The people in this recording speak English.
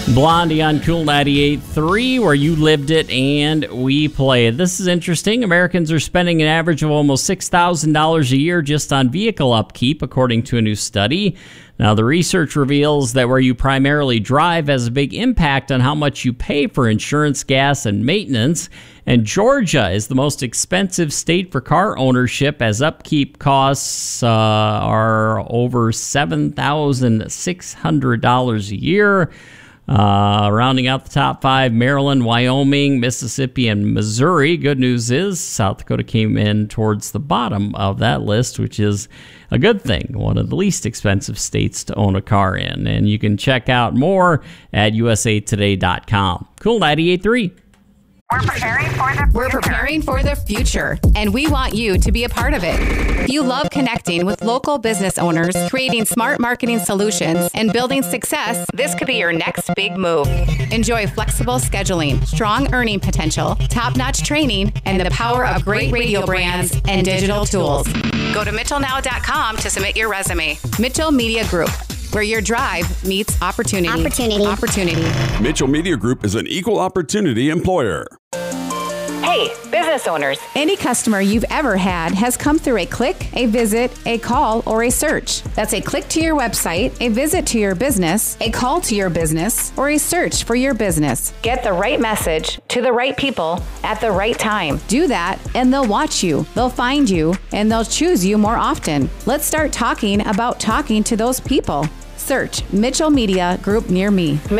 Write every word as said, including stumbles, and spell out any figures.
Blondie on Cool ninety-eight point three, where you lived it and we play it. This is interesting. Americans are spending an average of almost six thousand dollars a year just on vehicle upkeep, according to a new study. Now, the research reveals that where you primarily drive has a big impact on how much you pay for insurance, gas, and maintenance. And Georgia is the most expensive state for car ownership, as upkeep costs uh, are over seven thousand six hundred dollars a year. Uh, rounding out the top five, Maryland, Wyoming, Mississippi, and Missouri. Good news is South Dakota came in towards the bottom of that list, which is a good thing. One of the least expensive states to own a car in. And you can check out more at u s a today dot com. Cool ninety-eight point three. We're preparing for the We're preparing for the future, and we want you to be a part of it. If you love connecting with local business owners, creating smart marketing solutions, and building success, this could be your next big move. Enjoy flexible scheduling, strong earning potential, top-notch training, and the power of great radio brands and digital tools. Go to mitchell now dot com to submit your resume. Mitchell Media Group, where your drive meets opportunity. Opportunity. Opportunity. Mitchell Media Group is an equal opportunity employer. Hey, business owners. Any customer you've ever had has come through a click, a visit, a call, or a search. That's a click to your website, a visit to your business, a call to your business, or a search for your business. Get the right message to the right people at the right time. Do that, and they'll watch you, they'll find you, and they'll choose you more often. Let's start talking about talking to those people. Search Mitchell Media Group near me.